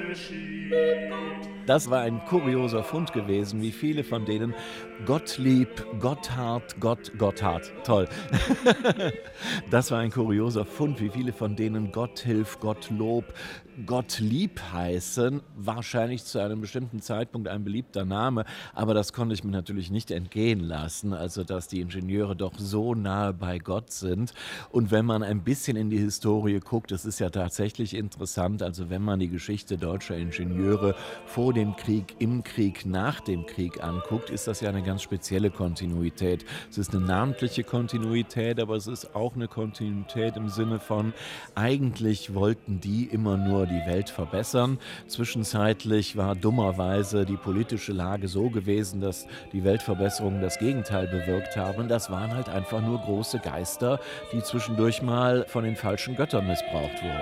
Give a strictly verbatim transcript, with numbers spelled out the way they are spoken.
geschieht. Das war ein kurioser Fund gewesen, wie viele von denen Gottlieb, Gotthard, Gott, Gotthard. Toll. Das war ein kurioser Fund, wie viele von denen Gotthilf, Gottlob, Gottlieb heißen. Wahrscheinlich zu einem bestimmten Zeitpunkt ein beliebter Name, aber das konnte ich mir natürlich nicht entgehen lassen, also dass die Ingenieure doch so nahe bei Gott sind. Und wenn man ein bisschen in die Historie guckt, das ist ja tatsächlich interessant, also wenn man die Geschichte deutscher Ingenieure vor dem Krieg, im Krieg, nach dem Krieg anguckt, ist das ja eine ganz spezielle Kontinuität. Es ist eine namentliche Kontinuität, aber es ist auch eine Kontinuität im Sinne von, eigentlich wollten die immer nur die Welt verbessern. Zwischenzeitlich war dummerweise die politische Lage so gewesen, dass die Weltverbesserungen das Gegenteil bewirkt haben. Das waren halt einfach nur große Geister, die zwischendurch mal von den falschen Göttern missbraucht wurden.